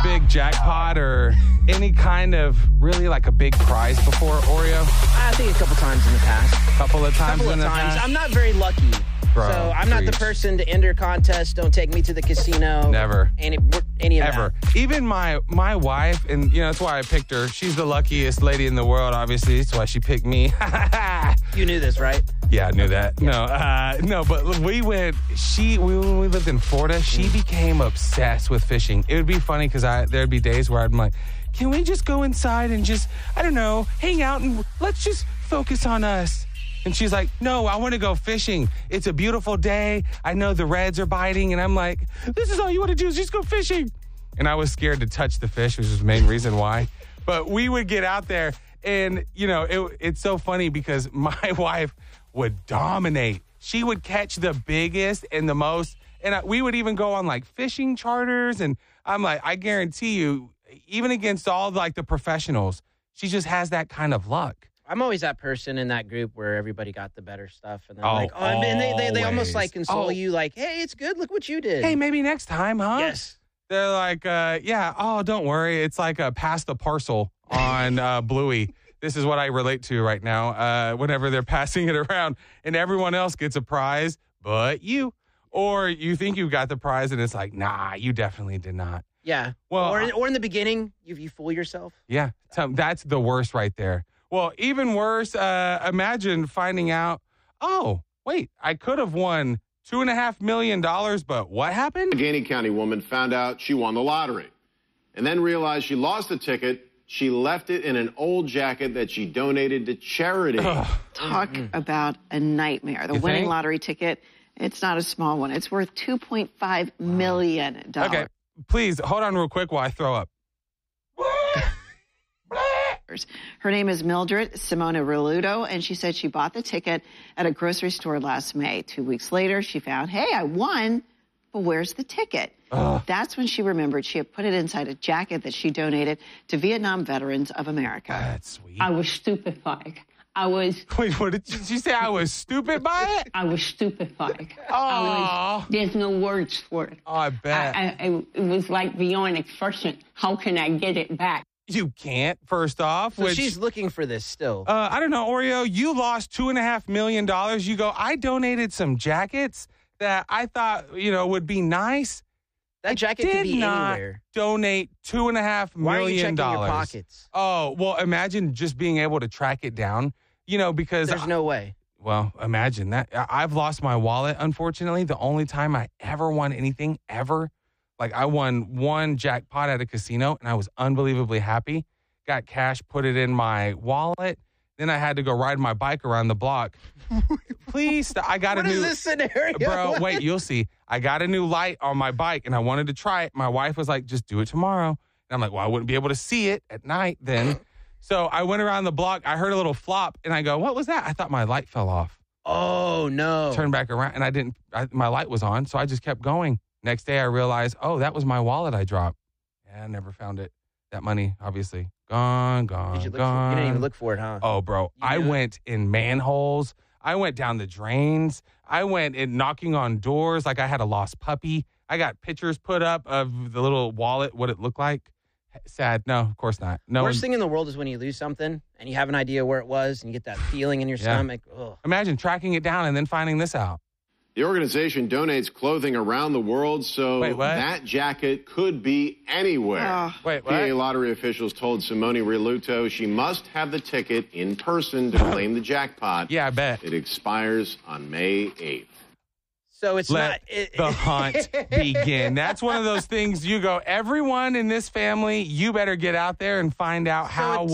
big jackpot or any kind of really like a big prize before, Oreo? I think a couple times in the past. Couple of times in the past? I'm not very lucky. Bro, so I'm not the person to enter contests. Don't take me to the casino. Never. Any of Ever. that. Even my wife, and that's why I picked her. She's the luckiest lady in the world, obviously. That's why she picked me. You knew this, right? Yeah, I knew that. Yeah. No, but when we lived in Florida, she became obsessed with fishing. It would be funny because there'd be days where I'm like, can we just go inside and just, I don't know, hang out and let's just focus on us. And she's like, no, I want to go fishing. It's a beautiful day. I know the reds are biting. And I'm like, this is all you want to do is just go fishing. And I was scared to touch the fish, which is the main reason why. But we would get out there and, it's so funny because my wife would dominate. She would catch the biggest and the most. And we would even go on like fishing charters. And I'm like, I guarantee you, even against all like the professionals, she just has that kind of luck. I'm always that person in that group where everybody got the better stuff. And and they almost like console you like, hey, it's good. Look what you did. Hey, maybe next time, huh? Yes. They're like, don't worry. It's like a pass the parcel on Bluey. This is what I relate to right now. Whenever they're passing it around and everyone else gets a prize, but you. Or you think you got the prize and it's like, nah, you definitely did not. Yeah. Well, or in the beginning, you fool yourself. Yeah. That's the worst right there. Well, even worse, imagine finding out, oh, wait, I could have won $2.5 million, but what happened? A Gainey County woman found out she won the lottery and then realized she lost the ticket. She left it in an old jacket that she donated to charity. Talk about a nightmare. The winning lottery ticket, it's not a small one. It's worth $2.5 million. Okay, please hold on real quick while I throw up. Her name is Mildred Simona Reluto, and she said she bought the ticket at a grocery store last May. 2 weeks later, she found, hey, I won, but where's the ticket? That's when she remembered she had put it inside a jacket that she donated to Vietnam Veterans of America. That's sweet. I was stupefied. Wait, what did she say? I was stupid by it? I was stupefied. Oh. There's no words for it. Oh, I bet. It was like beyond expression. How can I get it back? You can't, first off. So she's looking for this still. I don't know, Oreo. You lost $2.5 million. You go, I donated some jackets that I thought, would be nice. That jacket could be anywhere. Donate $2.5 million. Why are you checking your pockets? Oh, well, imagine just being able to track it down, because there's no way. Well, imagine that. I've lost my wallet, unfortunately. The only time I ever won anything, ever. Like, I won one jackpot at a casino, and I was unbelievably happy. Got cash, put it in my wallet. Then I had to go ride my bike around the block. Please, I got what a new... What is this scenario? Bro, wait, you'll see. I got a new light on my bike, and I wanted to try it. My wife was like, just do it tomorrow. And I'm like, well, I wouldn't be able to see it at night then. So I went around the block. I heard a little flop, and I go, what was that? I thought my light fell off. Oh, no. Turned back around, and my light was on, so I just kept going. Next day, I realized, that was my wallet I dropped. Yeah, I never found it. That money, obviously, gone. You didn't even look for it, huh? Oh, bro. I went in manholes. I went down the drains. I went in knocking on doors like I had a lost puppy. I got pictures put up of the little wallet, what it looked like. Sad. No, of course not. Worst thing in the world is when you lose something and you have an idea where it was and you get that feeling in your stomach. Ugh. Imagine tracking it down and then finding this out. The organization donates clothing around the world, so that jacket could be anywhere. Wait, what? PA lottery officials told Simone Reluto she must have the ticket in person to claim the jackpot. Yeah, I bet. It expires on May 8th. So it's Let the hunt begin. That's one of those things you go, everyone in this family, you better get out there and find out how.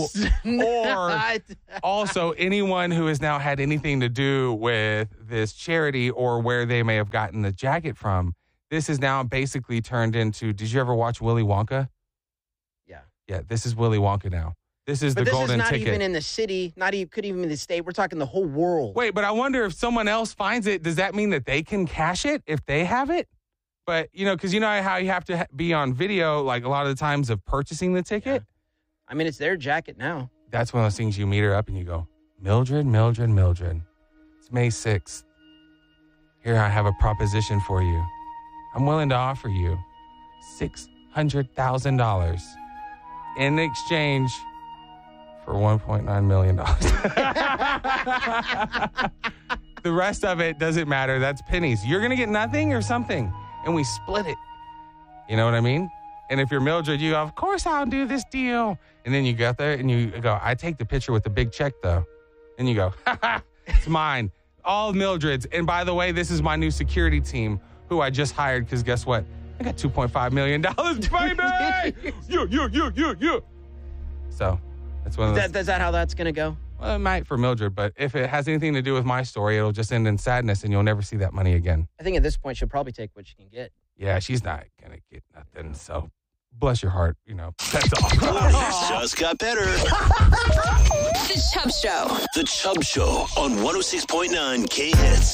Or also anyone who has now had anything to do with this charity or where they may have gotten the jacket from. This is now basically turned into, did you ever watch Willy Wonka? Yeah. Yeah, this is Willy Wonka now. This is the golden ticket. But this is not even in the city, could even be the state. We're talking the whole world. Wait, but I wonder if someone else finds it, does that mean that they can cash it if they have it? But, because how you have to be on video, like a lot of the times of purchasing the ticket. Yeah. I mean, it's their jacket now. That's one of those things you meet her up and you go, Mildred. It's May 6th. Here I have a proposition for you. I'm willing to offer you $500,000 in exchange for $1.9 million. The rest of it doesn't matter. That's pennies. You're going to get nothing or something, and we split it. You know what I mean? And if you're Mildred, you go, of course I'll do this deal. And then you go there and you go, I take the picture with the big check, though. And you go, it's mine. All Mildred's. And by the way, this is my new security team who I just hired because guess what? I got $2.5 million, baby! Yeah. So that's one of those. Is that how that's going to go? Well, it might for Mildred, but if it has anything to do with my story, it'll just end in sadness and you'll never see that money again. I think at this point, she'll probably take what she can get. Yeah, she's not going to get nothing. So bless your heart, that's all. This just got better. The Chubb Show. The Chubb Show on 106.9 K-Hits.